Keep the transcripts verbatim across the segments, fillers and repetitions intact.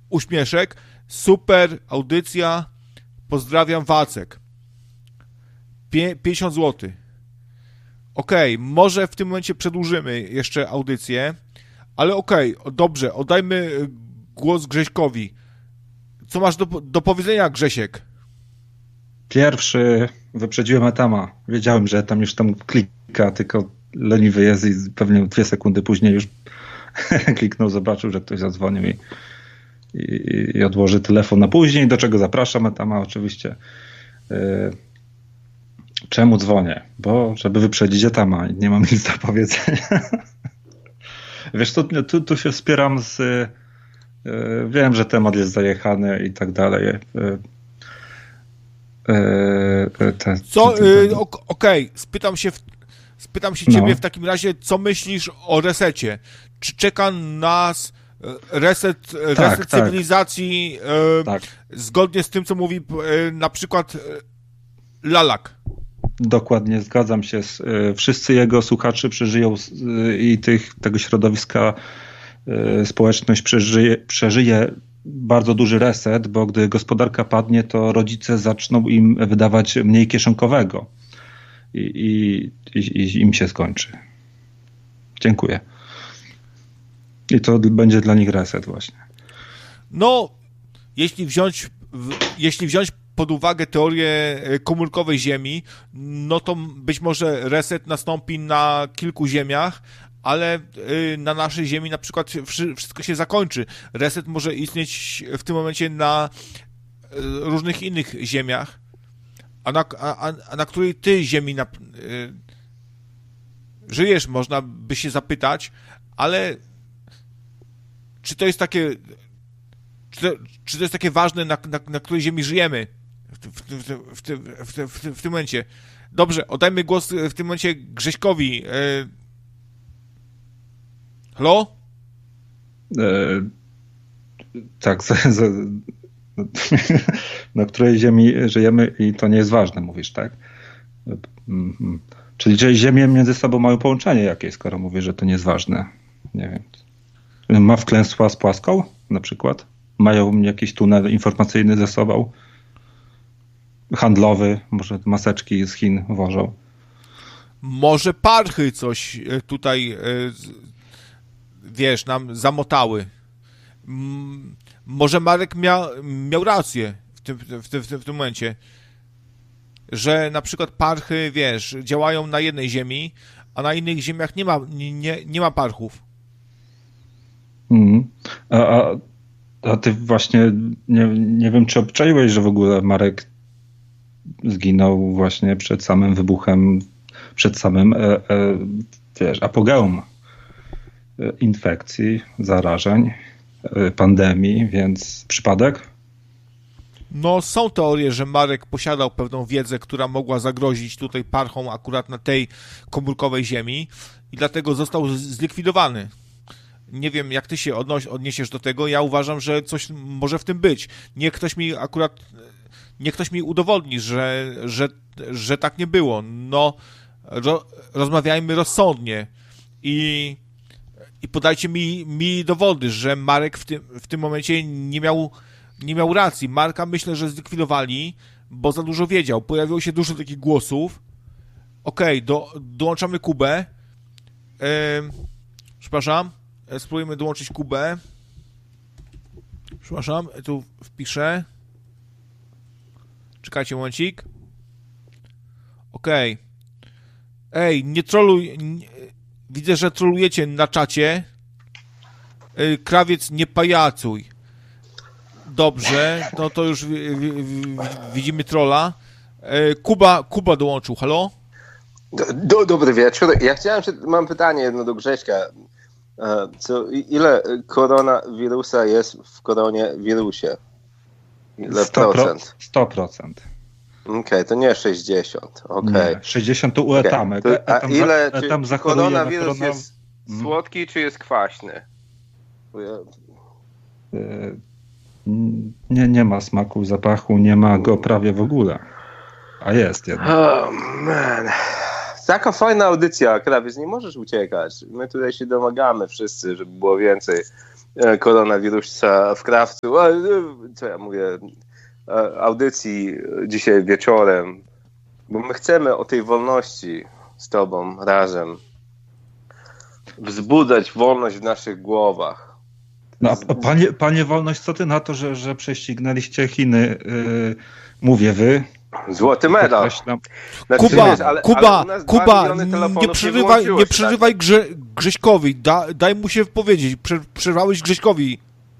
uśmieszek. Super audycja. Pozdrawiam, Wacek. Pię- pięćdziesiąt złotych. Okej, okay, może w tym momencie przedłużymy jeszcze audycję, ale okej, okay, dobrze, oddajmy głos Grześkowi. Co masz do, do powiedzenia, Grzesiek? Pierwszy wyprzedziłem Etama. Wiedziałem, że tam już tam klika, tylko leniwy jest i pewnie dwie sekundy później już kliknął, zobaczył, że ktoś zadzwonił i, i, i odłoży telefon na później, do czego zapraszam Etama oczywiście. Yy, czemu dzwonię? Bo żeby wyprzedzić Etama i nie mam nic do powiedzenia. Wiesz, tu, tu, tu się wspieram z... Yy, wiem, że temat jest zajechany i tak dalej. Yy, yy, te, co? te, te, Yy, Okej, okay. spytam się... W... Spytam się ciebie no. w takim razie, co myślisz o resecie? Czy czeka nas reset, tak, reset tak. cywilizacji e, tak. zgodnie z tym, co mówi e, na przykład e, Lalak? Dokładnie, zgadzam się. Z, e, wszyscy jego słuchacze przeżyją e, i tych, tego środowiska e, społeczność przeżyje, przeżyje bardzo duży reset, bo gdy gospodarka padnie, to rodzice zaczną im wydawać mniej kieszonkowego. I, i, i im się skończy. Dziękuję. I to będzie dla nich reset właśnie. No, jeśli wziąć, jeśli wziąć pod uwagę teorię komórkowej Ziemi, no to być może reset nastąpi na kilku ziemiach, ale na naszej Ziemi na przykład wszystko się zakończy. Reset może istnieć w tym momencie na różnych innych ziemiach. A na, a, a na której ty ziemi na, y, żyjesz, można by się zapytać, ale czy to jest takie czy to, czy to jest takie ważne, na, na, na której ziemi żyjemy w, w, w, w, w, w, w, w tym momencie? Dobrze, oddajmy głos w tym momencie Grześkowi. Y, halo? E, tak, za, za, na której ziemi żyjemy i to nie jest ważne, mówisz, tak? Czyli ziemie między sobą mają połączenie jakieś, skoro mówię, że to nie jest ważne. Nie wiem. Ma wklęsła z płaską na przykład? Mają jakiś tunel informacyjny ze sobą? Handlowy? Może maseczki z Chin wożą? Może parchy coś tutaj wiesz, nam zamotały. Może Marek miał, miał rację w tym, w, tym, w, tym, w tym momencie, że na przykład parchy, wiesz, działają na jednej ziemi, a na innych ziemiach nie ma, nie, nie ma parchów. Mm. A, a, a ty właśnie, nie, nie wiem, czy obczaiłeś, że w ogóle Marek zginął właśnie przed samym wybuchem, przed samym, e, e, wiesz, apogeum infekcji, zarażeń, pandemii, więc przypadek? No, są teorie, że Marek posiadał pewną wiedzę, która mogła zagrozić tutaj parchom akurat na tej komórkowej ziemi i dlatego został zlikwidowany. Nie wiem, jak ty się odnoś, odniesiesz do tego. Ja uważam, że coś może w tym być. Niech ktoś mi akurat, niech ktoś mi udowodni, że, że, że tak nie było. No, ro, rozmawiajmy rozsądnie i I podajcie mi, mi dowody, że Marek w tym, w tym momencie nie miał, nie miał racji. Marka myślę, że zlikwidowali, bo za dużo wiedział. Pojawiło się dużo takich głosów. Okej, okay, do, dołączamy Kubę. Yy, przepraszam. Spróbujmy dołączyć Kubę. Przepraszam, tu wpiszę. Czekajcie momencik. Okej. Okay. Ej, nie troluj... Nie, widzę, że trolujecie na czacie. Krawiec, nie pajacuj. Dobrze, no to już w, w, w, widzimy trolla. Kuba, Kuba dołączył, halo? Do, dobry wieczór. Ja chciałem, mam pytanie jedno do Grześka. Co, ile koronawirusa jest w koronawirusie? Ile procent? sto procent. Okej, okay, to nie sześćdziesiąt. Okay. Nie, sześćdziesiąt to u etamek. Okay. A etam ile, etam czy koronawirus korona... jest słodki, czy jest kwaśny? Ja... Nie, nie ma smaku, zapachu, nie ma go prawie w ogóle. A jest jednak. Oh man. Taka fajna audycja, Krawiec, nie możesz uciekać. My tutaj się domagamy wszyscy, żeby było więcej koronawirusa w Krawcu, co ja mówię, audycji dzisiaj wieczorem, bo my chcemy o tej wolności z tobą razem wzbudzać wolność w naszych głowach. No, a panie, panie Wolność, co ty na to, że, że prześcignęliście Chiny? Yy, mówię wy. Złoty medal. Znaczy, Kuba, wiesz, ale, Kuba, ale Kuba, nie przerywaj, nie przerywaj tak? Grze, Grześkowi. Da, daj mu się powiedzieć. Prze, przerwałeś Grześkowi.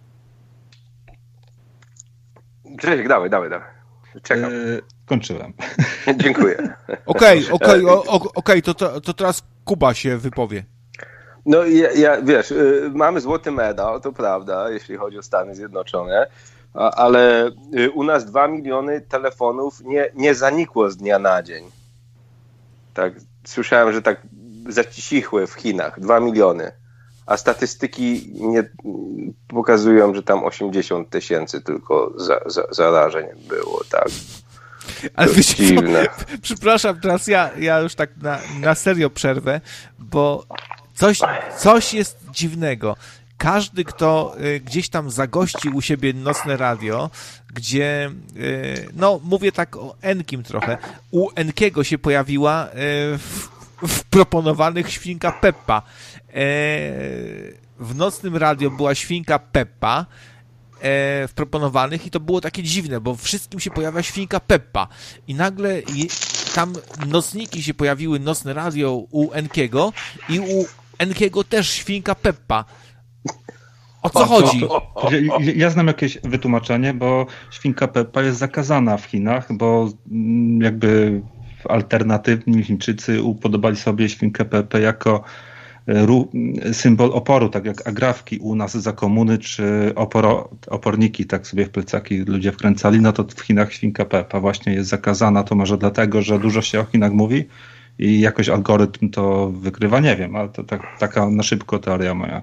Grzesiek, dawaj, dawaj, dawaj. Czekam. Yy, kończyłem. Dziękuję. Okej, okej, okej, to, to, to teraz Kuba się wypowie. No ja, ja wiesz, y, mamy złoty medal, to prawda, jeśli chodzi o Stany Zjednoczone, a, ale y, u nas dwa miliony telefonów nie, nie zanikło z dnia na dzień. Tak, słyszałem, że tak zacichły w Chinach, dwa miliony, a statystyki nie pokazują, że tam osiemdziesiąt tysięcy tylko za, za, zarażeń było, tak. Ale wiecie co, przepraszam, teraz ja, ja już tak na, na serio przerwę, bo Coś, coś jest dziwnego. Każdy, kto y, gdzieś tam zagości u siebie nocne radio, gdzie, y, no mówię tak o Enkim trochę, u Enkiego się pojawiła y, w, w proponowanych świnka Peppa. Y, w nocnym radio była świnka Peppa w proponowanych i to było takie dziwne, bo wszystkim się pojawia świnka Peppa i nagle je, tam nocniki się pojawiły, nocne radio u Enkiego i u Enkiego też świnka Peppa. O co chodzi? Ja, ja znam jakieś wytłumaczenie, bo świnka Peppa jest zakazana w Chinach, bo jakby alternatywni Chińczycy upodobali sobie świnkę Peppę jako symbol oporu, tak jak agrafki u nas za komuny, czy oporo, oporniki, tak sobie w plecaki ludzie wkręcali, no to w Chinach świnka Peppa właśnie jest zakazana, to może dlatego, że dużo się o Chinach mówi i jakoś algorytm to wykrywa, nie wiem, ale to tak, taka na szybko teoria moja.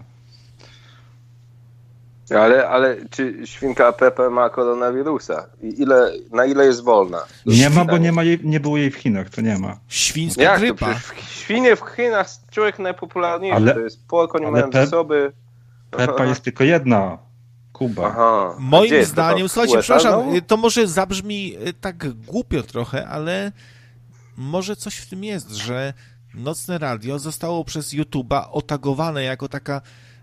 Ale, ale czy świnka Peppa ma koronawirusa? I ile, na ile jest wolna? Nie ma, bo nie, ma jej, nie było jej w Chinach, to nie ma. Świńska Jak grypa. To świnie w Chinach człowiek najpopularniejszy, ale, to jest porko, nie mają pe- zasoby. Peppa jest tylko jedna. Kuba. Aha. Moim zdaniem, słuchajcie, przepraszam, to może zabrzmi tak głupio trochę, ale może coś w tym jest, że nocne radio zostało przez YouTube'a otagowane jako taka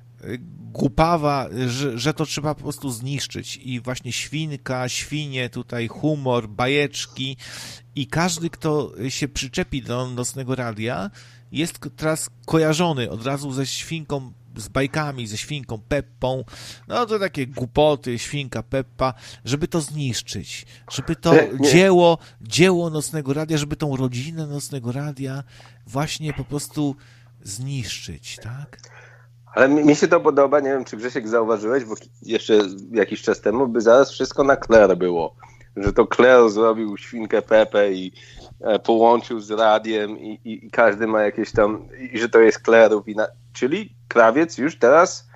głupawa, że, że to trzeba po prostu zniszczyć i właśnie świnka, świnie, tutaj humor, bajeczki i każdy, kto się przyczepi do nocnego radia, jest teraz kojarzony od razu ze świnką, z bajkami, ze świnką Peppą, no to takie głupoty, świnka Peppa, żeby to zniszczyć, żeby to nie, nie. dzieło, dzieło nocnego radia, żeby tą rodzinę nocnego radia właśnie po prostu zniszczyć, tak? Ale mi, mi się to podoba, nie wiem, czy Grzesiek zauważyłeś, bo jeszcze jakiś czas temu by zaraz wszystko na Claire było. Że to Claire zrobił świnkę Peppę i e, połączył z radiem i, i, i każdy ma jakieś tam, i że to jest Claire'ów wina. Czyli krawiec już teraz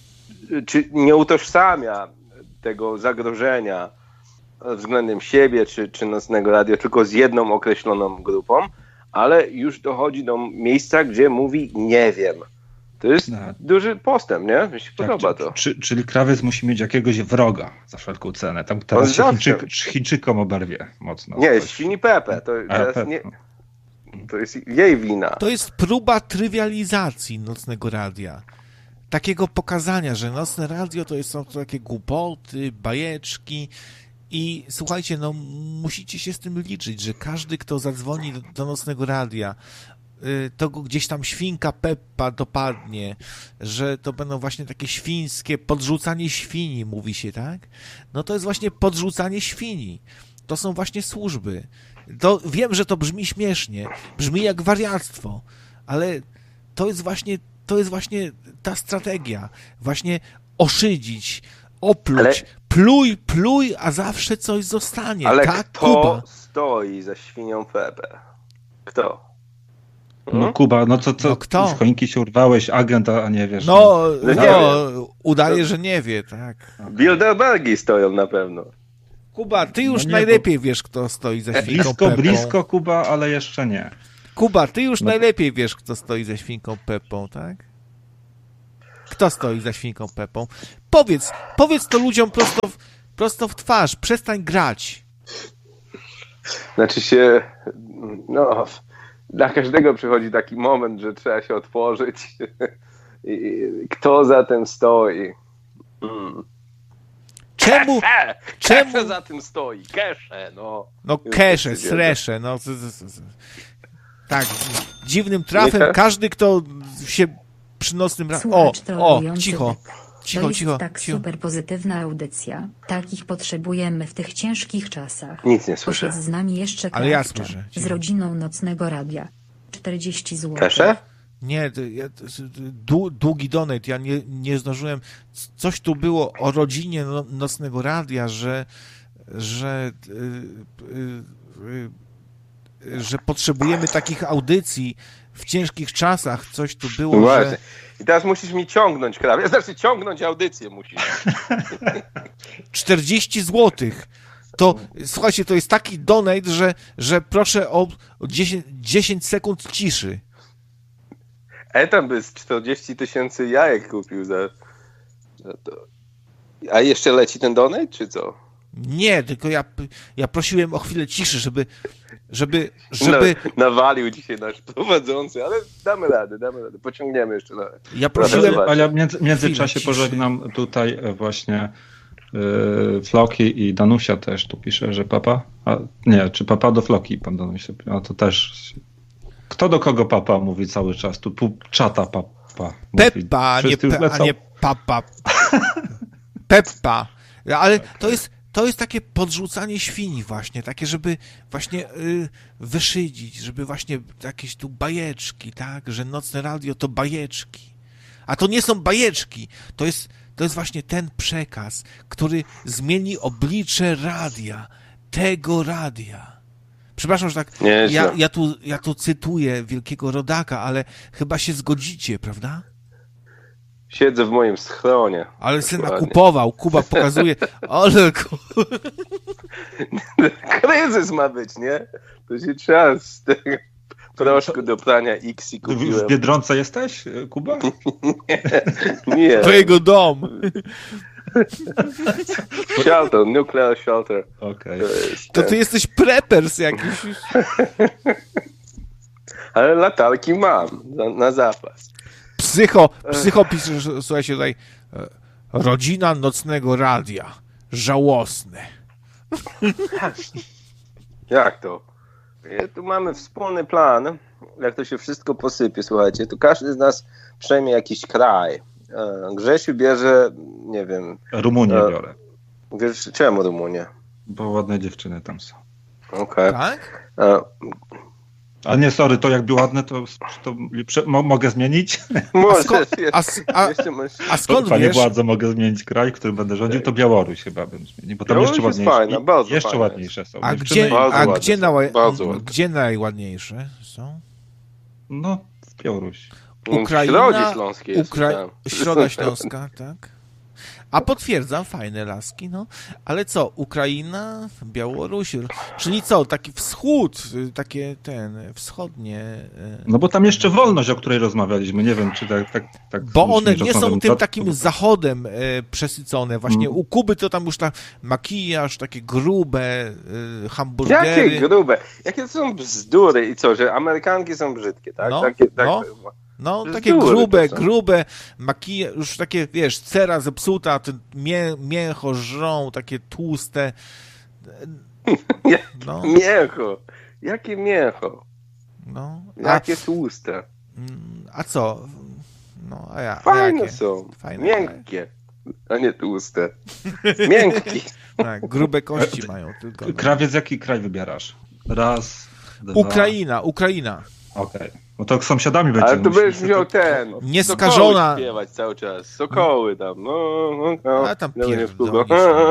czy nie utożsamia tego zagrożenia względem siebie czy, czy nocnego radia tylko z jedną określoną grupą, ale już dochodzi do miejsca, gdzie mówi nie wiem. To jest no. duży postęp, nie? Mi się tak, podoba to. Czy, czyli krawiec musi mieć jakiegoś wroga za wszelką cenę. Tam teraz się Chińczyk, Chińczykom oberwie mocno. Nie, świni Pepe. To, A, nie, to jest jej wina. To jest próba trywializacji nocnego radia. Takiego pokazania, że nocne radio to są to takie głupoty, bajeczki i słuchajcie, no musicie się z tym liczyć, że każdy, kto zadzwoni do, do nocnego radia, to go gdzieś tam świnka Peppa dopadnie, że to będą właśnie takie świńskie podrzucanie świni, mówi się, tak? No to jest właśnie podrzucanie świni. To są właśnie służby. To wiem, że to brzmi śmiesznie, brzmi jak wariactwo, ale to jest właśnie, to jest właśnie ta strategia. Właśnie oszydzić, opluć, ale... pluj, pluj, a zawsze coś zostanie. Ale tak, kto Kuba? Stoi za świnią Peppę? Kto? No Kuba, no co, co no kto? Z choinki się urwałeś, agent, a nie wiesz. No, no, no udaje, że nie wie, tak. Bilderbergi stoją na pewno. Kuba, ty już no najlepiej bo... wiesz, kto stoi za świnką blisko, Peppą. Blisko, Kuba, ale jeszcze nie. Kuba, ty już no. najlepiej wiesz, kto stoi za świnką Peppą, tak? Kto Kto stoi za świnką Pepą? Powiedz, powiedz to ludziom prosto w, prosto w twarz. Przestań grać. Znaczy się, no, dla każdego przychodzi taki moment, że trzeba się otworzyć. I kto za tym stoi? Hmm. Czemu? Kesze! Czemu? Kesze za tym stoi. Kesze, no. No kesze, sresze, no. Z, z, z. Tak, dziwnym trafem Nie? każdy, kto się przy nocnym... Ra- o, o, cicho, cicho, to jest cicho. tak cicho. super pozytywna audycja. Takich potrzebujemy w tych ciężkich czasach. Nic nie słyszę. Poszedł z nami jeszcze Ale ja Krawcza, słyszę. z rodziną Nocnego Radia. czterdzieści złotych. Kesze? Nie, to ja, to, dłu- długi donate, ja nie, nie zdążyłem. Coś tu było o rodzinie no, Nocnego Radia, że że y, y, y, że potrzebujemy takich audycji w ciężkich czasach. Coś tu było, No właśnie. że... I teraz musisz mi ciągnąć, krawie. Znaczy ciągnąć audycję musisz. czterdzieści złotych. To, słuchajcie, to jest taki donate, że, że proszę o dziesięć, dziesięć sekund ciszy. Etan by z czterdzieści tysięcy jajek kupił za, za to. A jeszcze leci ten donate, czy co? Nie, tylko ja, ja prosiłem o chwilę ciszy, żeby żeby, żeby... Na, nawalił dzisiaj nasz prowadzący, ale damy radę, damy radę. Pociągniemy jeszcze na... Ja prosiłem... Ale ja w między, międzyczasie pożegnam tutaj właśnie yy, Floki i Danusia też tu pisze, że papa... A, nie, czy papa do Floki pan Danusia? A to też... Kto do kogo papa mówi cały czas? Tu pół czata papa. Peppa, a nie, pe, a nie papa. Peppa. Ale okay. to jest to jest takie podrzucanie świni właśnie, takie, żeby właśnie y, wyszydzić, żeby właśnie jakieś tu bajeczki, tak, że Nocne Radio to bajeczki. A to nie są bajeczki, to jest, to jest właśnie ten przekaz, który zmieni oblicze radia, tego radia. Przepraszam, że tak, ja, ja, tu, ja tu cytuję wielkiego rodaka, ale chyba się zgodzicie, prawda? Siedzę w moim schronie. Ale syna kupował, Kuba pokazuje, ale... Kryzys ma być, nie? To się trzeba z tego proszku do prania X i kupiłem. W Biedronce jesteś, Kuba? Nie. Nie. To jego dom. Shelter, nuclear shelter. Okay. To, to ty jesteś preppers jakiś. Ale latarki mam na, na zapas. Psycho, psycho pisze, słuchajcie tutaj, rodzina Nocnego Radia. Żałosne. Jak to? Tu mamy wspólny plan, jak to się wszystko posypie, słuchajcie, to każdy z nas przejmie jakiś kraj. Grzesiu bierze, nie wiem... Rumunię biorę. Wiesz, czemu Rumunię? Bo ładne dziewczyny tam są. Okej. Okay. Tak? A nie, sorry, to jakby ładne, to, to mo, mogę zmienić? Możesz. A, a, a skąd Panie wiesz? władzo, mogę zmienić kraj, którym będę rządził, to Białoruś chyba bym zmienił, bo tam Białoruś jeszcze ładniejsze, fajna, bardzo jeszcze fajna ładniejsze są. A, gdzie, bardzo a ładne gdzie, są, na, bardzo gdzie najładniejsze są? No, w Białorusi. Ukraina, Środzie Śląskiej jest, Ukra... Środa Śląska, tak. A potwierdzam, fajne laski, no. Ale co, Ukraina, Białoruś, czyli co, taki wschód, takie ten, wschodnie... No bo tam jeszcze wolność, o której rozmawialiśmy, nie wiem, czy tak... tak, tak bo one nie są tym to, takim to... zachodem e, przesycone. Właśnie mm. u Kuby to tam już ta makijaż, takie grube e, hamburgery. Jakie grube? Jakie to są bzdury i co, że Amerykanki są brzydkie, tak? No, takie, tak no. No, takie grube, grube, makijaż, już takie, wiesz, cera zepsuta, ten mię, mięcho żrą, takie tłuste. No. Mięcho? Jakie mięcho? No. Jakie a, tłuste? A co? No, a ja, Fajne a jakie? są, Fajne, miękkie, a nie tłuste. Miękki. Tak, grube kości mają tylko. No. Krawiec, jaki kraj wybierasz? Raz, dwa... Ukraina, Ukraina. Okej. Okay. No to sąsiadami będziemy. Ale to będziesz wziął ten. Nieskażona. Śpiewać cały czas. Sokoły tam. No, no, no. A tam pierdolisz.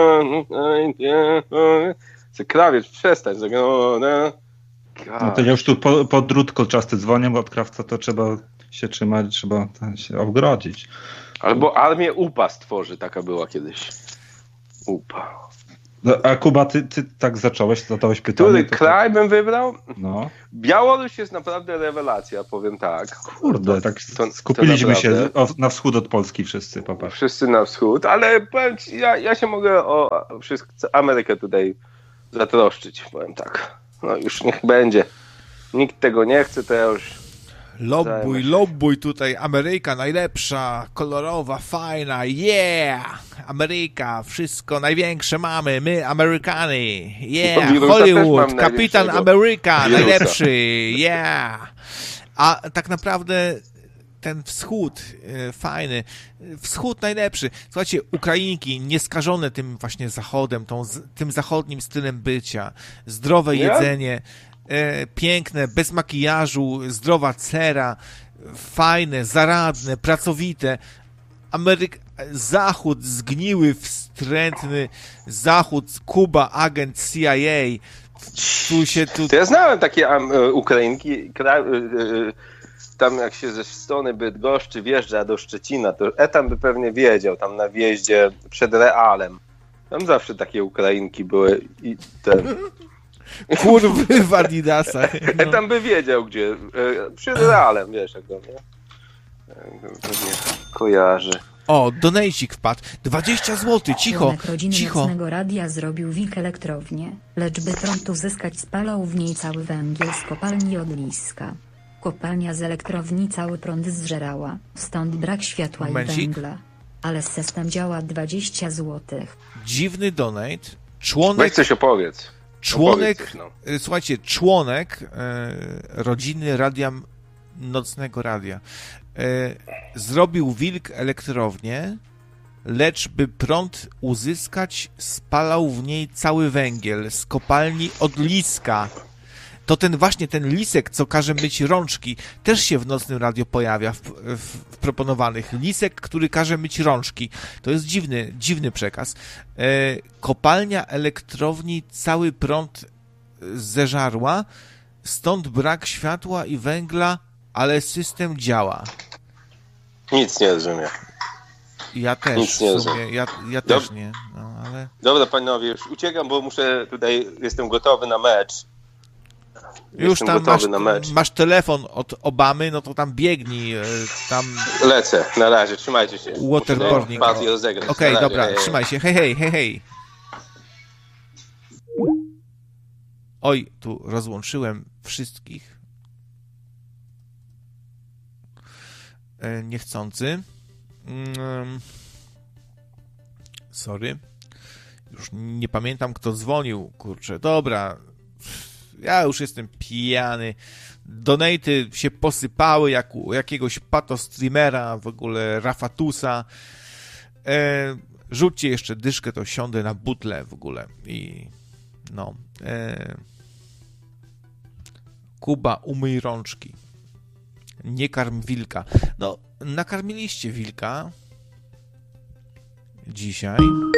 Krawiec, przestań. No, no. no to ja już tu po, po drut kolczasty dzwonię, bo od krawca to trzeba się trzymać, trzeba się ogrodzić. Albo armię U P A stworzy, taka była kiedyś. U P A. No, a Kuba, ty, ty tak zacząłeś, zadałeś pytanie. Który to, kraj bym wybrał? No. Białoruś jest naprawdę rewelacja, powiem tak. Kurde, to, tak to, skupiliśmy to się na wschód od Polski wszyscy, popatrz. Wszyscy na wschód, ale powiem ci, ja, ja się mogę o wszystko, Amerykę tutaj zatroszczyć, powiem tak. No już niech będzie. Nikt tego nie chce, to ja już... Lobbuj, lobbuj tutaj, Ameryka najlepsza, kolorowa, fajna, yeah! Ameryka, wszystko największe mamy, my Amerykany, yeah! Wirusa Hollywood, Kapitan Ameryka, wirusa. najlepszy, yeah! A tak naprawdę ten wschód, e, fajny, wschód najlepszy. Słuchajcie, Ukrainki nieskażone tym właśnie zachodem, tą, tym zachodnim stylem bycia, zdrowe Nie? jedzenie, e, piękne, bez makijażu, zdrowa cera, fajne, zaradne, pracowite. Ameryk... Zachód zgniły, wstrętny Zachód, Kuba, agent C I A. Tu się tu... To ja znałem takie um, Ukrainki, kra, y, y, tam jak się ze strony Bydgoszczy wjeżdża do Szczecina, to Etam by pewnie wiedział, tam na wjeździe przed Realem. Tam zawsze takie Ukrainki były i te... Kurwy w Adidasach. No. Etam by wiedział, gdzie. Przed Realem, wiesz, jak to, nie? Pewnie kojarzy. O, donejcik wpadł. dwadzieścia złotych, cicho, Członek rodziny cicho. Nocnego Radia zrobił wilk elektrownię, lecz by prąd uzyskać spalał w niej cały węgiel z kopalni Odliska. Kopalnia z elektrowni cały prąd zżerała, stąd brak światła Momencik. i węgla. Ale system działa dwadzieścia złotych. Dziwny donate. Weź Członek, coś opowiedz. członek, Opowiedz coś, no. e, słuchajcie, członek e, rodziny Radia Nocnego Radia e, zrobił wilk elektrownię, lecz by prąd uzyskać, spalał w niej cały węgiel z kopalni Odliska. To ten właśnie ten lisek, co każe myć rączki, też się w Nocnym Radio pojawia w, w, w proponowanych. Lisek, który każe myć rączki. To jest dziwny, dziwny przekaz. E, kopalnia elektrowni cały prąd zeżarła, stąd brak światła i węgla, ale system działa. Nic nie rozumiem. Ja też Nic nie w sumie, ja, ja też Dob- nie, no ale... Dobra, panowie, już uciekam, bo muszę tutaj, jestem gotowy na mecz. Już Jestem tam gotowy masz, na mecz. masz telefon od Obamy, no to tam biegnij, e, tam Lecę, na razie, trzymajcie się. waterboarding. Muszę partię rozegrać. Okej, Na razie, dobra, hej, hej. trzymaj się, hej, hej, hej, hej. Oj, tu rozłączyłem wszystkich. E, niechcący. Mm, sorry. Już nie pamiętam, kto dzwonił, kurczę. Dobra, ja już jestem pijany. Donaty się posypały jak u jakiegoś patostreamera, w ogóle Rafatusa. E, rzućcie jeszcze dyszkę, to siądę na butlę w ogóle. I no. E, Kuba, umyj rączki. Nie karm wilka. No, nakarmiliście wilka dzisiaj.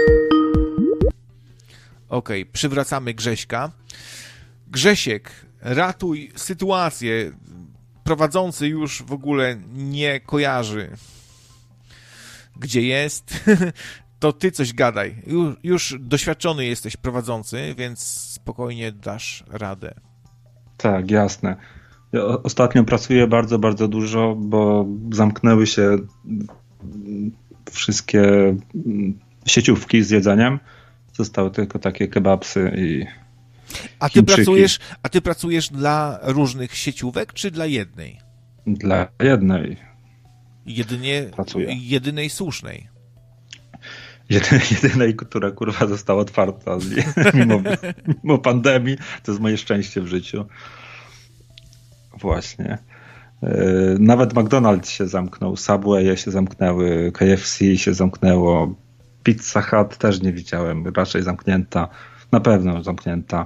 Okej, okay, przywracamy Grześka. Grzesiek, ratuj sytuację. Prowadzący już w ogóle nie kojarzy, gdzie jest. To ty coś gadaj. Już, już doświadczony jesteś prowadzący, więc spokojnie dasz radę. Tak, jasne. Ja ostatnio pracuję bardzo, bardzo dużo, bo zamknęły się wszystkie sieciówki z jedzeniem. Zostały tylko takie kebabsy i A ty Chińczyki. pracujesz, a ty pracujesz dla różnych sieciówek, czy dla jednej? Dla jednej. Jedynie, Pracuję. jedynej słusznej. Jedynej, jedynej, która kurwa została otwarta mimo, mimo pandemii. To jest moje szczęście w życiu. Właśnie. Nawet McDonald's się zamknął, Subway się zamknęły, K F C się zamknęło, Pizza Hut też nie widziałem, raczej zamknięta, na pewno zamknięta.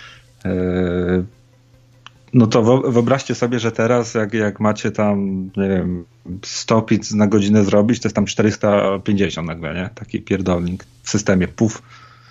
No to wyobraźcie sobie, że teraz jak, jak macie tam, nie wiem, sto pizz na godzinę zrobić, to jest tam czterysta pięćdziesiąt nagle, nie? Taki pierdolnik w systemie, puf.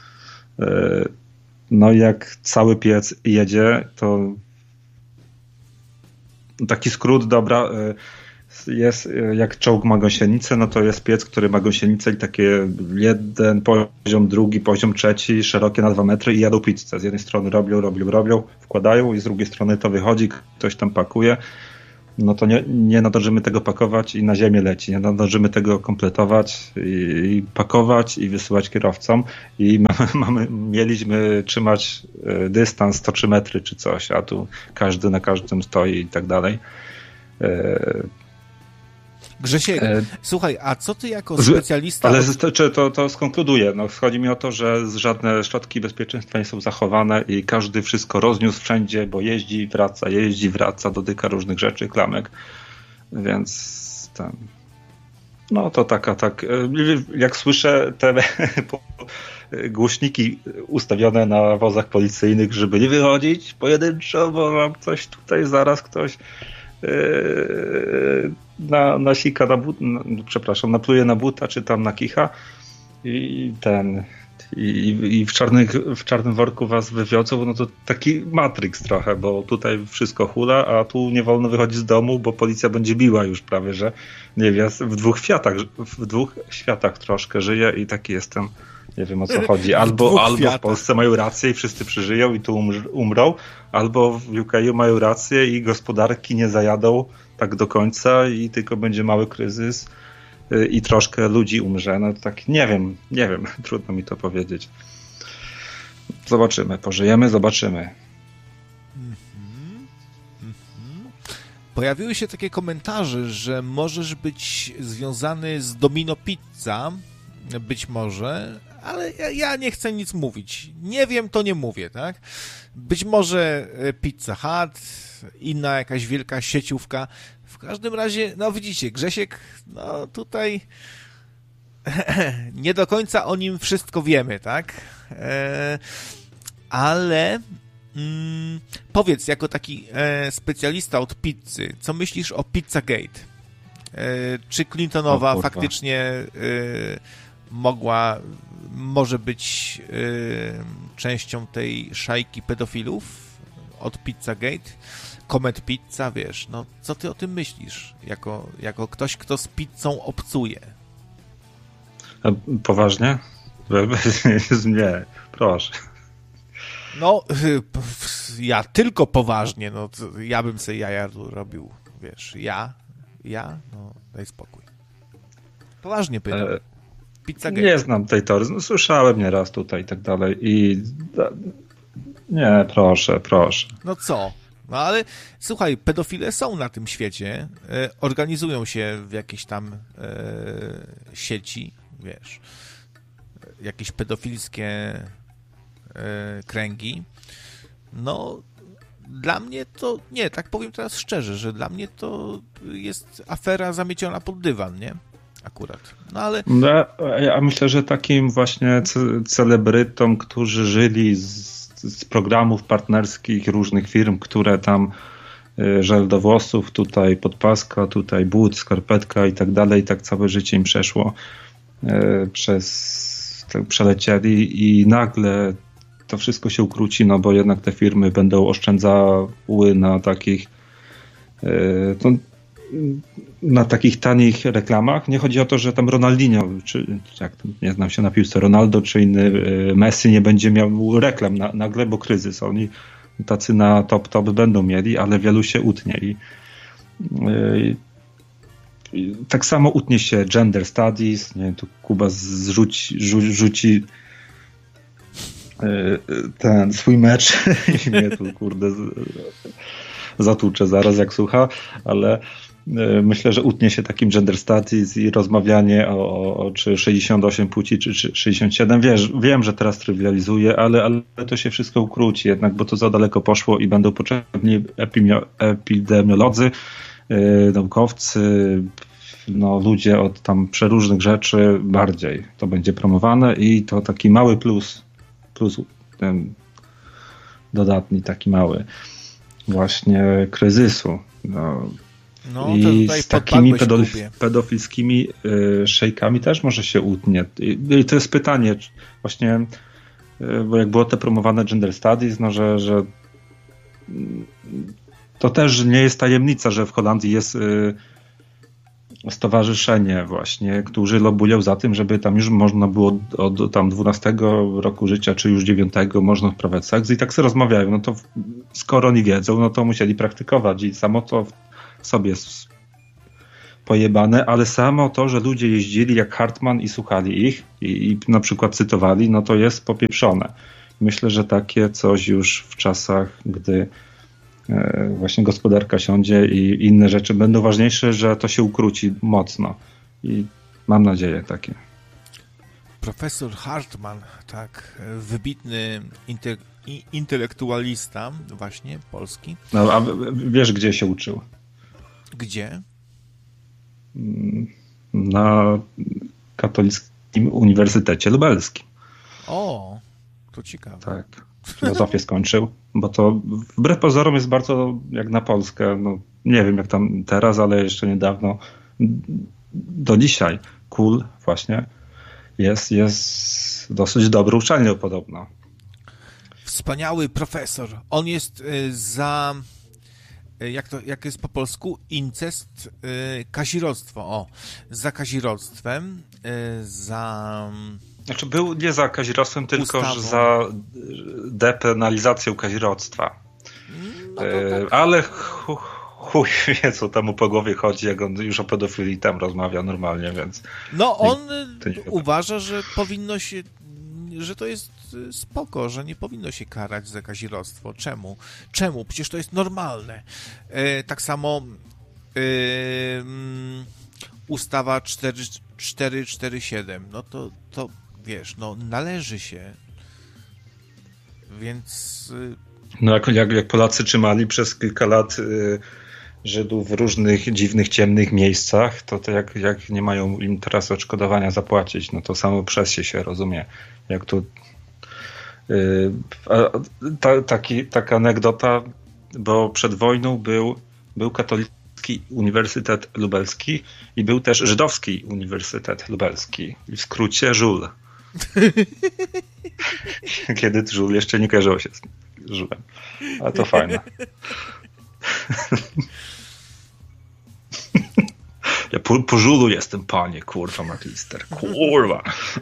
No i jak cały piec jedzie, to taki skrót, dobra, jest, jak czołg ma gąsienicę, no to jest piec, który ma gąsienicę i takie jeden poziom, drugi poziom, trzeci, szerokie na dwa metry i jadą pizzę. Z jednej strony robią, robią, robią, wkładają i z drugiej strony to wychodzi, ktoś tam pakuje. No to nie, nie nadążymy tego pakować i na ziemię leci. Nie nadążymy tego kompletować i, i pakować i wysyłać kierowcom. I mamy, mamy, mieliśmy trzymać dystans sto trzy metry czy coś, a tu każdy na każdym stoi i tak dalej. Grzesiek, e... słuchaj, a co ty jako specjalista... Ale od... to, to, to skonkluduję. No, chodzi mi o to, że żadne środki bezpieczeństwa nie są zachowane i każdy wszystko rozniósł wszędzie, bo jeździ, wraca, jeździ, wraca, dotyka różnych rzeczy, klamek. Więc tam... No to taka, tak... Jak słyszę te głośniki ustawione na wozach policyjnych, żeby nie wychodzić pojedynczo, bo mam coś tutaj, zaraz ktoś... Na, nasika na but, na, przepraszam, napluje na buta, czy tam na kicha i ten i, i w, czarnych, w czarnym worku was wywiozą, no to taki Matrix trochę, bo tutaj wszystko hula, a tu nie wolno wychodzić z domu, bo policja będzie biła już prawie, że nie wiem, w dwóch światach, w dwóch światach troszkę żyję i taki jestem, nie wiem o co chodzi. Albo, albo w Polsce mają rację i wszyscy przeżyją i tu umrą, albo w U K mają rację i gospodarki nie zajadą tak do końca i tylko będzie mały kryzys i troszkę ludzi umrze. No tak nie wiem, nie wiem, trudno mi to powiedzieć. Zobaczymy, pożyjemy, zobaczymy. Mm-hmm. Mm-hmm. Pojawiły się takie komentarze, że możesz być związany z Domino Pizza, być może, ale ja, ja nie chcę nic mówić. Nie wiem, to nie mówię, tak? Być może Pizza Hut, inna jakaś wielka sieciówka. W każdym razie, no widzicie, Grzesiek, no tutaj nie do końca o nim wszystko wiemy, tak? E, ale mm, powiedz, jako taki e, specjalista od pizzy, co myślisz o Pizzagate? E, czy Clintonowa o, faktycznie e, mogła, może być e, częścią tej szajki pedofilów od Pizzagate? Comment Pizza, wiesz, no co ty o tym myślisz? Jako, jako ktoś, kto z pizzą obcuje. A poważnie? Nie, proszę. No, ja tylko poważnie, no ja bym sobie jaja robił, wiesz, ja, ja, no daj spokój. Poważnie pytam. E, Pizzagate. Nie znam tej teorii, no, słyszałem nieraz tutaj i tak dalej i nie, proszę, proszę. No co? No ale słuchaj, pedofile są na tym świecie, e, organizują się w jakieś tam e, sieci, wiesz, jakieś pedofilskie e, kręgi. No, dla mnie to, nie, tak powiem teraz szczerze, że dla mnie to jest afera zamieciona pod dywan, nie? Akurat. No ale... No, ja myślę, że takim właśnie ce- celebrytom, którzy żyli z z programów partnerskich różnych firm, które tam żel do włosów, tutaj podpaska, tutaj but, skarpetka i tak dalej, i tak całe życie im przeszło przez, tak przelecieli i nagle to wszystko się ukróci, no bo jednak te firmy będą oszczędzały na takich to, na takich tanich reklamach. Nie chodzi o to, że tam Ronaldinho, czy jak nie znam się na piłce, Ronaldo czy inny Messi nie będzie miał reklam na, nagle, bo kryzys. Oni tacy na top top będą mieli, ale wielu się utnie. I, i, i tak samo utnie się gender studies. Nie, tu Kuba zrzuci, rzu, rzuci ten swój mecz i mnie tu kurde zatłuczę zaraz jak słucha, ale myślę, że utnie się takim gender studies i rozmawianie o, o czy sześćdziesiąt osiem płci, czy, czy sześćdziesiąt siedem. Wiesz, wiem, że teraz trywializuję, ale, ale to się wszystko ukróci jednak, bo to za daleko poszło i będą potrzebni epimio, epidemiolodzy, yy, naukowcy, no, ludzie od tam przeróżnych rzeczy bardziej. To będzie promowane i to taki mały plus, plus ten dodatni, taki mały właśnie kryzysu. No. No, i z takimi pedofil- pedofilskimi y, szejkami też może się utnie. I, I to jest pytanie, właśnie, y, bo jak było te promowane gender studies, no, że, że to też nie jest tajemnica, że w Holandii jest y, stowarzyszenie właśnie, którzy lobują za tym, żeby tam już można było od tam dwunastego roku życia, czy już dziewiątego można wprawiać seks i tak sobie rozmawiają. No to skoro oni wiedzą, no to musieli praktykować i samo to sobie jest pojebane, ale samo to, że ludzie jeździli jak Hartman i słuchali ich i, i na przykład cytowali, no to jest popieprzone. Myślę, że takie coś już w czasach, gdy e, właśnie gospodarka siądzie i inne rzeczy będą ważniejsze, że to się ukróci mocno. I mam nadzieję takie. Profesor Hartman, tak, wybitny inte, intelektualista właśnie polski. No, a wiesz, gdzie się uczył? Gdzie? Na Katolickim Uniwersytecie Lubelskim. O, to ciekawe. Tak, filozofię skończył, bo to wbrew pozorom jest bardzo, jak na Polskę, no nie wiem jak tam teraz, ale jeszcze niedawno, do dzisiaj, K U L właśnie jest, jest dosyć dobrą uczelnią podobno. Wspaniały profesor. On jest y, za... Jak to, jak jest po polsku? Incest, y, kazirodztwo. O, za kazirodztwem, y, za... Znaczy był nie za kazirodztwem, tylko ustawą. za depenalizacją kazirodztwa. No y, tak. Ale chu, chuj wie, co temu po głowie chodzi, jak on już o pedofilii tam rozmawia normalnie, więc... No on to nie uważa, że powinno się, że to jest spoko, że nie powinno się karać za kazirodztwo. Czemu? Czemu? Przecież to jest normalne. E, tak samo e, um, ustawa cztery cztery siedem, no to, to wiesz, no należy się. Więc... No jak, jak, jak Polacy trzymali przez kilka lat y, Żydów w różnych dziwnych, ciemnych miejscach, to, to jak, jak nie mają im teraz odszkodowania zapłacić, no to samo przez się się rozumie. Jak tu y, a, ta, taki, taka anegdota, bo przed wojną był, był Katolicki Uniwersytet Lubelski i był też Żydowski Uniwersytet Lubelski. W skrócie żul. Kiedy żul jeszcze nie kojarzyło się z żulem. Ale to fajne. Ja po, po żulu jestem, panie, kurwa, magister. Kurwa.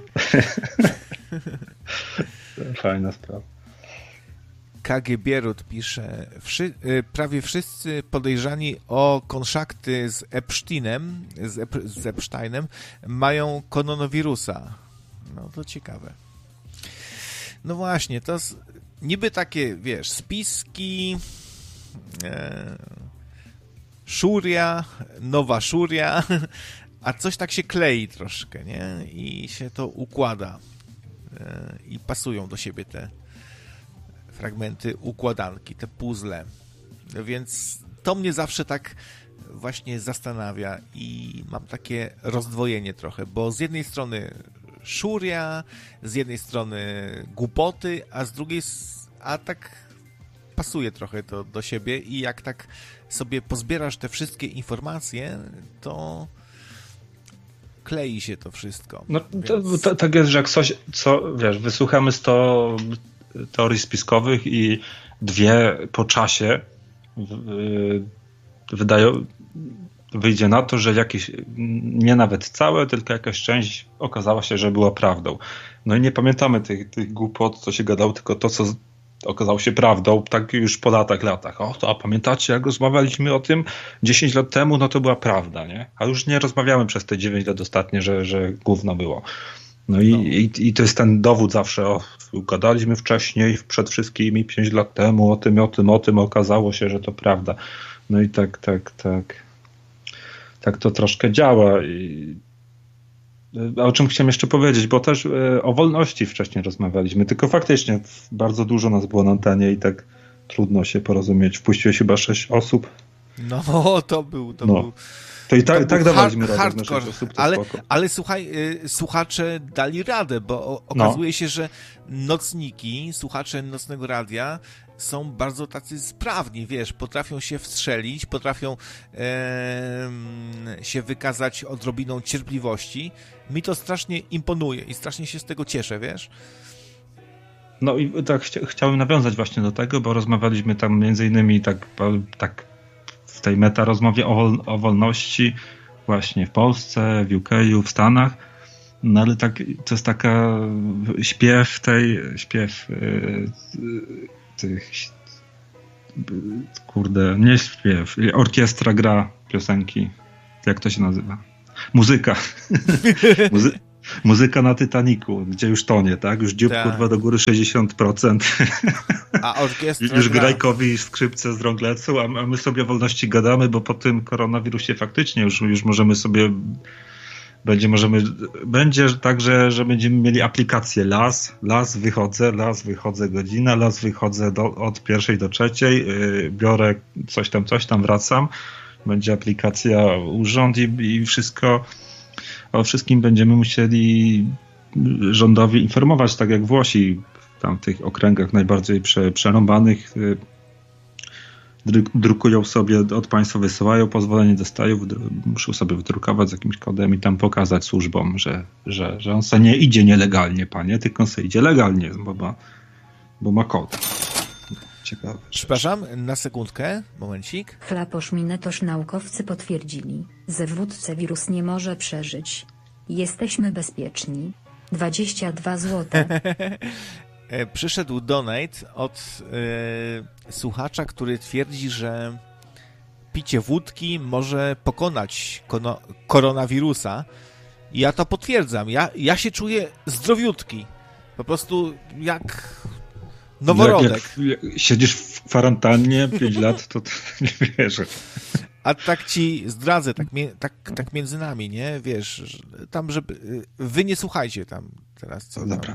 Fajna sprawa. K G Bierut pisze, wszy, prawie wszyscy podejrzani o konszakty z Epsteinem, z, Ep, z Epsteinem mają koronawirusa. No to ciekawe. No właśnie, to z, niby takie, wiesz, spiski, e, szuria, nowa szuria, a coś tak się klei troszkę, nie? I się to układa. E, I pasują do siebie te fragmenty układanki, te puzzle. Więc to mnie zawsze tak właśnie zastanawia i mam takie rozdwojenie trochę, bo z jednej strony szuria, z jednej strony głupoty, a z drugiej, a tak pasuje trochę to do siebie i jak tak sobie pozbierasz te wszystkie informacje, to klei się to wszystko. No Więc... to, to, tak jest, że jak coś, co, wiesz, wysłuchamy sto teorii spiskowych i dwie po czasie wydają, wyjdzie na to, że jakieś, nie nawet całe, tylko jakaś część okazała się, że była prawdą. No i nie pamiętamy tych, tych głupot, co się gadało, tylko to, co okazało się prawdą, tak już po latach, latach. O, to a pamiętacie, jak rozmawialiśmy o tym dziesięć lat temu, no to była prawda, nie? A już nie rozmawiamy przez te dziewięć lat ostatnie, że, że gówno było. No i, no. i, i to jest ten dowód zawsze, o, gadaliśmy wcześniej, przed wszystkimi pięć lat temu o tym, o tym, o tym, okazało się, że to prawda. No i tak, tak, tak, tak to troszkę działa. I, a o czym chciałem jeszcze powiedzieć, bo też e, o wolności wcześniej rozmawialiśmy, tylko faktycznie bardzo dużo nas było na antenie i tak trudno się porozumieć. Wpuściłeś chyba sześć osób. No, to był, to no. był... To i tak, to tak dawaliśmy radę. Hardcore, osób, ale, ale słuchaj, y, słuchacze dali radę, bo o, okazuje no. się, że nocniki, słuchacze Nocnego Radia są bardzo tacy sprawni, wiesz, potrafią się wstrzelić, potrafią e, się wykazać odrobiną cierpliwości. Mi to strasznie imponuje i strasznie się z tego cieszę, wiesz? No i tak chcia, chciałem nawiązać właśnie do tego, bo rozmawialiśmy tam między innymi tak, tak w tej meta rozmowie o, o wolności właśnie w Polsce, w U K, w Stanach. No ale tak, to jest taka śpiew tej, śpiew yy, tych, kurde, nie śpiew, orkiestra gra piosenki, jak to się nazywa? Muzyka. Muzy- muzyka na Titanicu, gdzie już tonie, tak? Już dziób, tak. Kurwa, do góry sześćdziesiąt procent. A orkiestra już gra. Grajkowi skrzypce z rąk lecą, a my sobie o wolności gadamy, bo po tym koronawirusie faktycznie już, już możemy sobie Będzie, możemy, będzie tak, że, że będziemy mieli aplikację las, las wychodzę, las wychodzę godzina, las wychodzę do, od pierwszej do trzeciej, yy, biorę coś tam, coś tam, wracam. Będzie aplikacja urząd i, i wszystko, o wszystkim będziemy musieli rządowi informować, tak jak Włosi tam w tych okręgach najbardziej prze, przerąbanych yy, drukują sobie, od państwa wysyłają, pozwolenie dostają, muszą sobie wydrukować z jakimś kodem i tam pokazać służbom, że, że, że on sobie nie idzie nielegalnie, panie, tylko on sobie idzie legalnie, bo ma, bo ma kod. Ciekawe. Przepraszam, na sekundkę, momencik. Chlaposz minetosz naukowcy potwierdzili, że wódce wirus nie może przeżyć. Jesteśmy bezpieczni. dwadzieścia dwa złote. Przyszedł donate od yy, słuchacza, który twierdzi, że picie wódki może pokonać kono- koronawirusa. I ja to potwierdzam. Ja, ja się czuję zdrowiutki. Po prostu jak noworodek. Jak, jak siedzisz w kwarantannie pięć lat, to, to nie wierzę. A tak ci zdradzę, tak, tak, tak między nami, nie? Wiesz, tam, żeby... Wy nie słuchajcie tam teraz, co tam...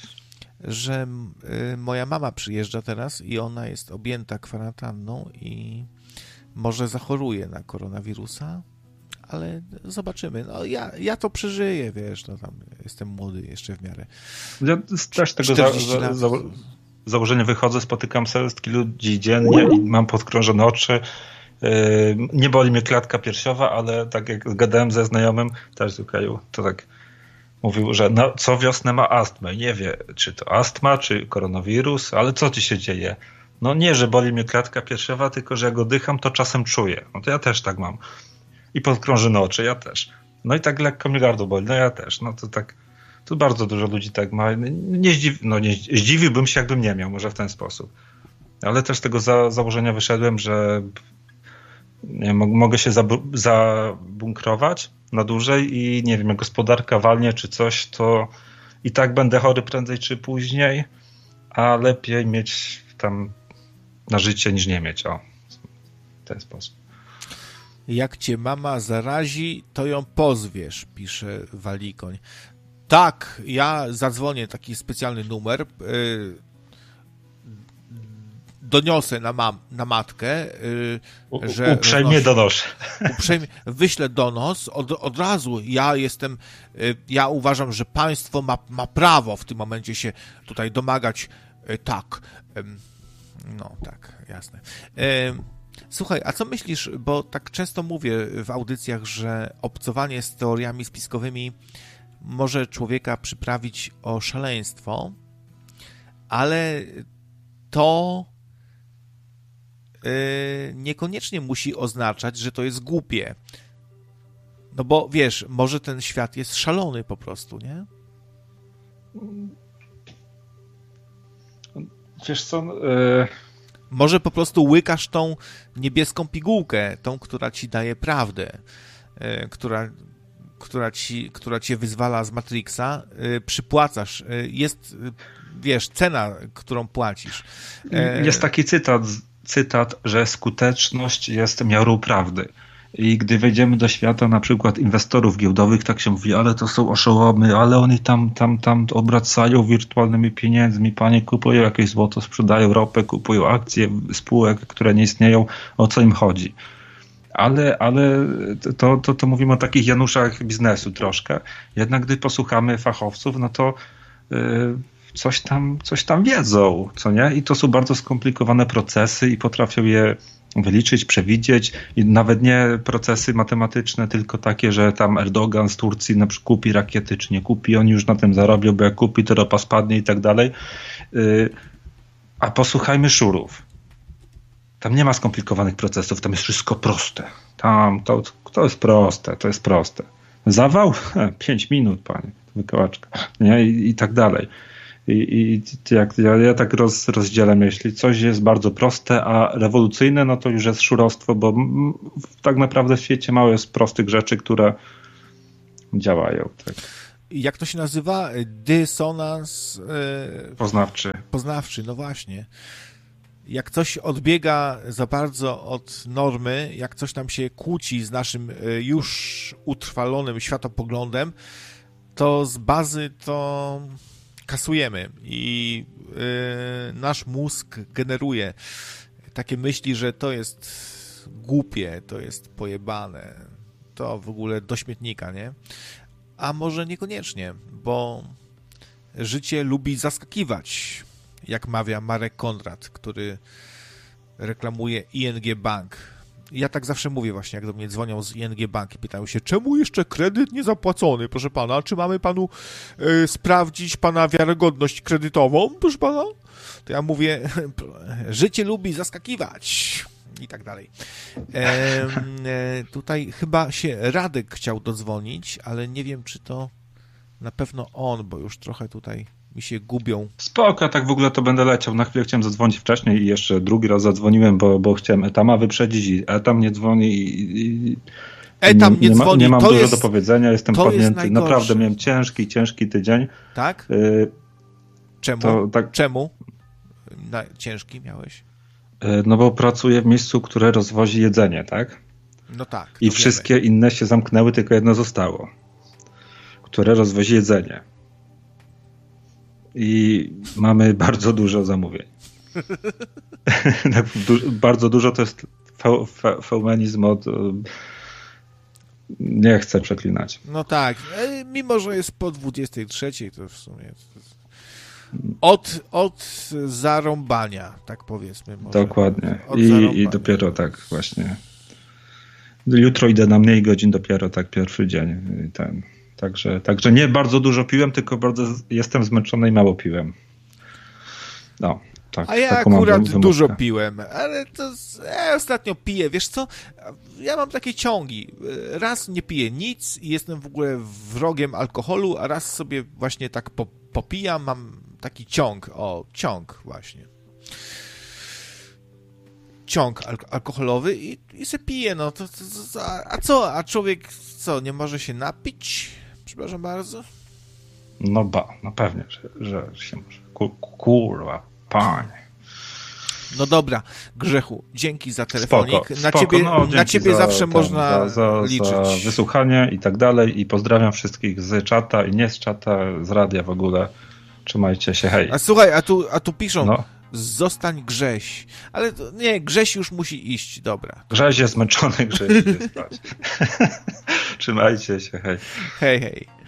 że y, moja mama przyjeżdża teraz i ona jest objęta kwarantanną i może zachoruje na koronawirusa, ale zobaczymy. No, ja, ja to przeżyję, wiesz, no tam jestem młody jeszcze w miarę. Ja też tego za, za, za, założenia wychodzę, spotykam setki ludzi dziennie i mam podkrążone oczy. Yy, nie boli mnie klatka piersiowa, ale tak jak gadałem ze znajomym, też z U K, to tak mówił, że no, co wiosnę ma astmę. Nie wie, czy to astma, czy koronawirus, ale co ci się dzieje? No nie, że boli mnie klatka piersiowa, tylko że jak oddycham, to czasem czuję. No to ja też tak mam. I podkrążone oczy, ja też. No i tak lekko mnie gardło boli, no ja też. No to tak, tu bardzo dużo ludzi tak ma. Nie, zdziwi, no nie zdziwiłbym się, jakbym nie miał, może w ten sposób. Ale też z tego za, założenia wyszedłem, że nie, mogę się zabunkrować na dłużej i nie wiem, jak gospodarka walnie czy coś, to i tak będę chory prędzej czy później, a lepiej mieć tam na życie niż nie mieć. O, w ten sposób. Jak cię mama zarazi, to ją pozwiesz, pisze Walikoń. Tak, ja zadzwonię, taki specjalny numer, yy, doniosę na, mam, na matkę, yy, że... Uprzejmie donoszę. Uprzejmie, wyślę donos, od, od razu ja jestem, yy, ja uważam, że państwo ma, ma prawo w tym momencie się tutaj domagać, yy, tak, yy, no tak, jasne. Yy, Słuchaj, a co myślisz, bo tak często mówię w audycjach, że obcowanie z teoriami spiskowymi może człowieka przyprawić o szaleństwo, ale to yy, niekoniecznie musi oznaczać, że to jest głupie. No bo wiesz, może ten świat jest szalony po prostu, nie? Wiesz co... Yy... Może po prostu łykasz tą niebieską pigułkę, tą, która ci daje prawdę, yy, która, która, ci, która cię wyzwala z Matrixa, yy, przypłacasz, yy, jest, yy, wiesz, cena, którą płacisz. Yy... Jest taki cytat, cytat, że skuteczność jest miarą prawdy. I gdy wejdziemy do świata na przykład inwestorów giełdowych, tak się mówi, ale to są oszołomy, ale oni tam, tam, tam obracają wirtualnymi pieniędzmi, panie, kupują jakieś złoto, sprzedają ropę, kupują akcje spółek, które nie istnieją, o co im chodzi. Ale, ale to, to, to mówimy o takich Januszach biznesu troszkę. Jednak gdy posłuchamy fachowców, no to yy, coś tam, coś tam wiedzą, co nie? I to są bardzo skomplikowane procesy i potrafią je wyliczyć, przewidzieć i nawet nie procesy matematyczne, tylko takie, że tam Erdogan z Turcji na przykład kupi rakiety, czy nie kupi, oni już na tym zarobią, bo jak kupi, to ropa spadnie i tak dalej. A posłuchajmy szurów. tam nie ma skomplikowanych procesów, tam jest wszystko proste. Tam to, to jest proste, to jest proste. Zawał? Pięć minut, panie, wykałaczka. Nie? I, i tak dalej. I, i jak, ja, ja tak roz, rozdzielam, jeśli coś jest bardzo proste, a rewolucyjne, no to już jest szurostwo, bo m, tak naprawdę w świecie mało jest prostych rzeczy, które działają. Tak. Jak to się nazywa? Dysonans yy, poznawczy. Poznawczy, no właśnie. Jak coś odbiega za bardzo od normy, jak coś nam się kłóci z naszym już utrwalonym światopoglądem, to z bazy to kasujemy i yy, nasz mózg generuje takie myśli, że to jest głupie, to jest pojebane, to w ogóle do śmietnika, nie? A może niekoniecznie, bo życie lubi zaskakiwać, jak mawia Marek Konrad, który reklamuje I N G Bank. Ja tak zawsze mówię właśnie, jak do mnie dzwonią z I N G Bank i pytają się, czemu jeszcze kredyt nie zapłacony, proszę pana? Czy mamy panu y, sprawdzić pana wiarygodność kredytową, proszę pana? To ja mówię, życie lubi zaskakiwać i tak dalej. E, e, tutaj chyba się Radek chciał dodzwonić, ale nie wiem, czy to na pewno on, bo już trochę tutaj mi się gubią. Spoko, tak w ogóle to będę leciał. Na chwilę chciałem zadzwonić wcześniej i jeszcze drugi raz zadzwoniłem, bo, bo chciałem Etama wyprzedzić i Etam nie dzwoni i, i Etam nie, nie dzwoni. Ma, nie mam to dużo jest, do powiedzenia, jestem padnięty. Naprawdę miałem ciężki, ciężki tydzień. Tak? Y, Czemu? To, tak... Czemu Na, ciężki miałeś? Y, no bo pracuję w miejscu, które rozwozi jedzenie, tak? No tak. I wszystkie wiemy. Inne się zamknęły, tylko jedno zostało, które rozwozi jedzenie. I mamy bardzo dużo zamówień. Bardzo dużo to jest fe, fe, fełmenizm od... Nie chcę przeklinać. No tak. Mimo, że jest po dwudziestej trzeciej, to w sumie... Od, od zarąbania, tak powiedzmy. Może. Dokładnie. I, I dopiero tak właśnie. Jutro idę na mniej godzin, dopiero tak pierwszy dzień. Ten... Także, także nie bardzo dużo piłem, tylko bardzo jestem zmęczony i mało piłem. No, tak. A ja akurat dużo piłem, ale to ja ostatnio piję. Wiesz co? Ja mam takie ciągi. Raz nie piję nic i jestem w ogóle wrogiem alkoholu, a raz sobie właśnie tak po, popijam. Mam taki ciąg. O, ciąg właśnie. Ciąg al- alkoholowy i, i se piję. No, to, to, to, a co? A człowiek co? Nie może się napić? Przepraszam bardzo. No ba, no pewnie, że, że się może. Kurwa, panie. No dobra, Grzechu, dzięki za telefonik. Spoko, na spoko, ciebie, no, na ciebie za, zawsze ten, można za, za, liczyć. Za wysłuchanie i tak dalej i pozdrawiam wszystkich z czata i nie z czata, z radia w ogóle. Trzymajcie się, hej. A słuchaj, a tu, a tu piszą, no. Zostań Grześ. Ale to, nie, Grześ już musi iść, dobra. Grześ jest zmęczony, Grześ idzie spać. Trzymajcie się, hej. Hej, hej.